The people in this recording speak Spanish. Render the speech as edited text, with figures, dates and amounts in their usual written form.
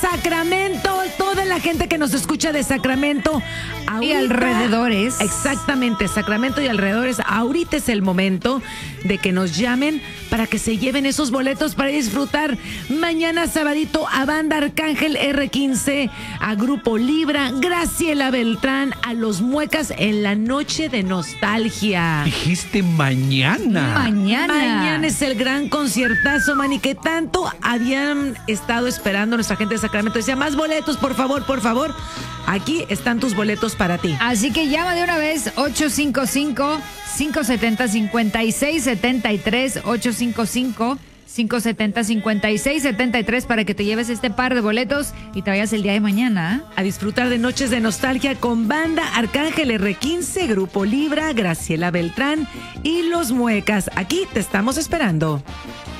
Sacramento, toda la gente que nos escucha de Sacramento y alrededores. Exactamente, Sacramento y alrededores. Ahorita es el momento de que nos llamen para que se lleven esos boletos para disfrutar mañana sabadito a Banda Arcángel R15, a Grupo Libra, Graciela Beltrán, a Los Muecas en la noche de nostalgia. Dijiste mañana. Mañana es el gran conciertazo, Manny, que tanto habían estado esperando nuestra gente de Sacramento. Decía, más boletos, por favor, por favor. Aquí están tus boletos para ti. Así que llama de una vez 855-570-5673, 855-570-5673 para que te lleves este par de boletos y te vayas el día de mañana a disfrutar de noches de nostalgia con Banda Arcángel R15, Grupo Libra, Graciela Beltrán y Los Muecas. Aquí te estamos esperando.